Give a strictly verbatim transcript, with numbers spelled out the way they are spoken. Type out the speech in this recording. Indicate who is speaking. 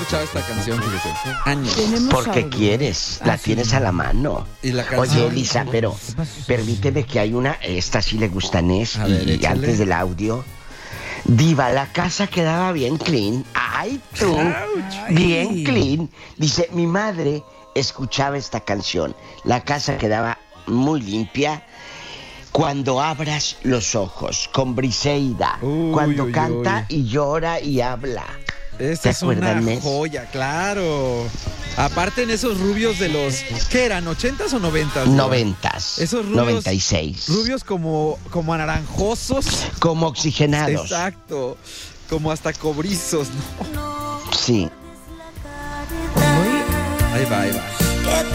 Speaker 1: escuchado esta canción, fíjese. Años.
Speaker 2: Porque audio? quieres, la ah, tienes sí. a la mano.
Speaker 1: ¿Y la canción?
Speaker 2: Oye, Elisa, pero permíteme que hay una, esta sí le gusta a Nes, a y ver, antes del audio. Diva, la casa quedaba bien clean. Ay, tú, Ay. bien clean. Dice, mi madre escuchaba esta canción. La casa quedaba muy limpia. Cuando abras los ojos, con Briseida. Uy, cuando uy, canta uy. y llora y habla.
Speaker 1: Esta es una Nes? joya, claro. Aparte en esos rubios de los... ¿Qué eran? ¿ochentas o noventas?
Speaker 2: Noventas.
Speaker 1: Esos rubios...
Speaker 2: noventa y seis.
Speaker 1: Rubios como, como anaranjosos.
Speaker 2: Como oxigenados.
Speaker 1: Exacto. Como hasta cobrizos, ¿no?
Speaker 2: Sí.
Speaker 1: Ahí va, ahí va.